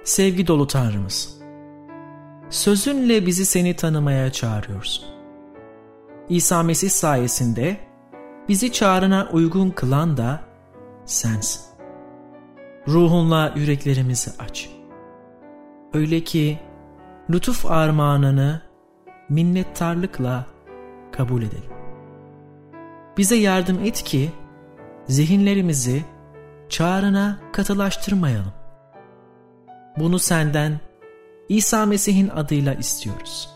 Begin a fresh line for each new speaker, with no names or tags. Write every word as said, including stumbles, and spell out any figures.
Sevgi dolu Tanrımız, sözünle bizi seni tanımaya çağırıyorsun. İsa Mesih sayesinde bizi çağrına uygun kılan da sensin. Ruhunla yüreklerimizi aç. Öyle ki lütuf armağanını minnettarlıkla kabul edelim. Bize yardım et ki zihinlerimizi çağrına katılaştırmayalım. Bunu senden İsa Mesih'in adıyla istiyoruz.